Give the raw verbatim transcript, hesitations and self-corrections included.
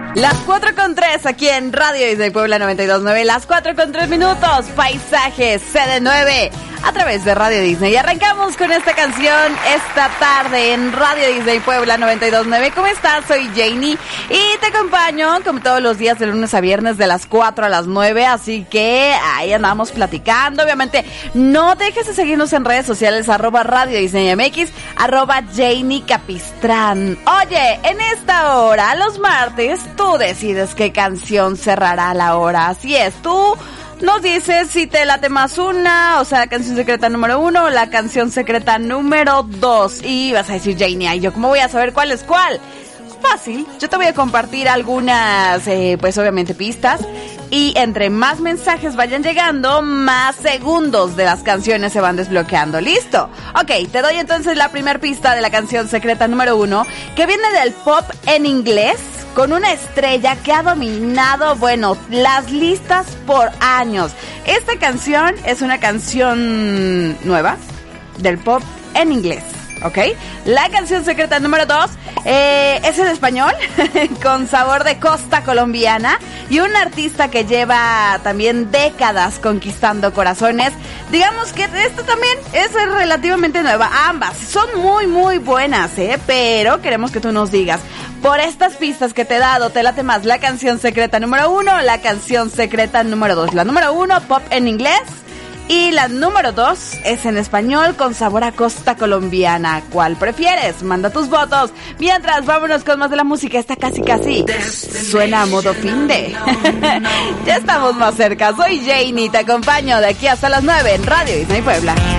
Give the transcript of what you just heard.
Las cuatro con tres aquí en Radio Disney Puebla noventa y dos punto nueve, las cuatro con tres minutos, Paisajes C D nueve a través de Radio Disney. Y arrancamos con esta canción esta tarde en Radio Disney Puebla noventa y dos punto nueve. ¿Cómo estás? Soy Janie y te acompaño como todos los días de lunes a viernes de las cuatro a las nueve, así que ahí andamos platicando. Obviamente no dejes de seguirnos en redes sociales, arroba Radio Disney M X, arroba Janie Capistrán. Oye, en esta hora, los martes, tú decides qué canción cerrará la hora. Así es, tú nos dices si te late más una, o sea, la canción secreta número uno o la canción secreta número dos. Y vas a decir, Janie, ¿y yo cómo voy a saber cuál es cuál? Fácil, yo te voy a compartir algunas, eh, pues obviamente pistas. Y entre más mensajes vayan llegando, más segundos de las canciones se van desbloqueando. ¿Listo? Ok, te doy entonces la primera pista de la canción secreta número uno, que viene del pop en inglés, con una estrella que ha dominado, bueno, las listas por años. Esta canción es una canción nueva del pop en inglés, ¿ok? La canción secreta número dos eh, es en español, con sabor de costa colombiana, y un artista que lleva también décadas conquistando corazones. Digamos que esta también es relativamente nueva. Ambas son muy, muy buenas, ¿eh? Pero queremos que tú nos digas, por estas pistas que te he dado, ¿te late más la canción secreta número uno o la canción secreta número dos? La número uno, pop en inglés, y la número dos es en español con sabor a costa colombiana. ¿Cuál prefieres? Manda tus votos. Mientras, vámonos con más de la música. Está casi casi suena a modo fin de. Ya estamos más cerca. Soy Janie, te acompaño de aquí hasta las nueve en Radio Disney Puebla.